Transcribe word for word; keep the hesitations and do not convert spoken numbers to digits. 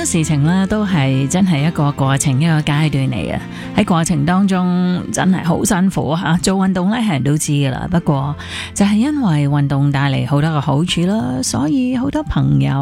多事情咧都係真係一個過程，一個階段嚟嘅。喺過程當中真係好辛苦吓，做運動咧係人都知噶啦。不過就係因為運動帶嚟好多嘅好處啦，所以好多朋友